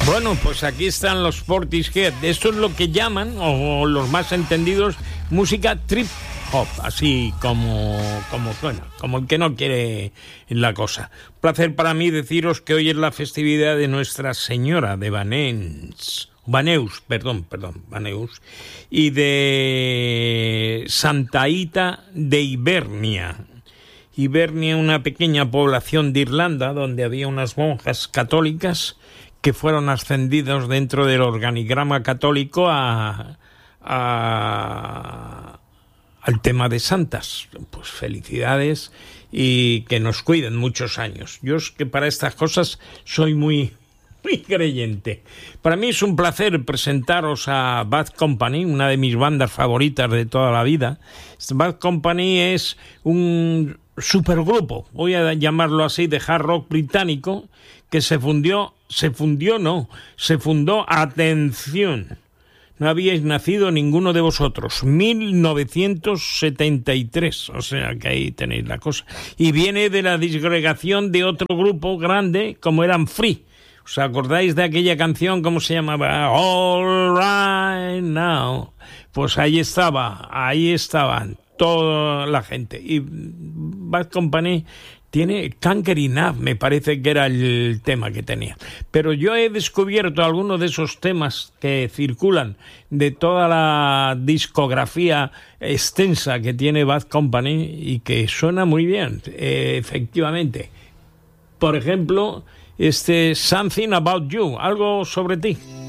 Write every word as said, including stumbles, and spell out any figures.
Bueno, pues aquí están los Portishead. Esto es lo que llaman, o los más entendidos, música trip hop, así como, como suena, como el que no quiere la cosa. Un placer para mí deciros que hoy es la festividad de Nuestra Señora de Vanens, Vaneus, perdón, perdón, Vaneus, y de Santa Ita de Hibernia. Hibernia, una pequeña población de Irlanda donde había unas monjas católicas que fueron ascendidos dentro del organigrama católico a, a, al tema de santas. Pues felicidades y que nos cuiden muchos años. Yo es que para estas cosas soy muy, muy creyente. Para mí es un placer presentaros a Bad Company, una de mis bandas favoritas de toda la vida. Bad Company es un supergrupo, voy a llamarlo así, de hard rock británico, que se fundió, se fundió no, se fundó, atención, no habíais nacido ninguno de vosotros, mil novecientos setenta y tres, o sea que ahí tenéis la cosa, y viene de la disgregación de otro grupo grande como eran Free. ¿Os acordáis de aquella canción, cómo se llamaba? All Right Now. Pues ahí estaba, ahí estaban toda la gente. Y Bad Company tiene Can't Get Enough, me parece que era el tema que tenía. Pero yo he descubierto algunos de esos temas que circulan de toda la discografía extensa que tiene Bad Company y que suena muy bien, eh, efectivamente. Por ejemplo, este Something About You, algo sobre ti.